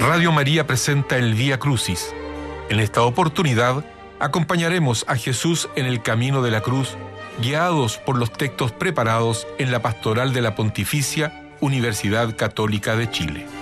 Radio María presenta el Vía Crucis. En esta oportunidad, acompañaremos a Jesús en el camino de la cruz, guiados por los textos preparados en la Pastoral de la Pontificia Universidad Católica de Chile.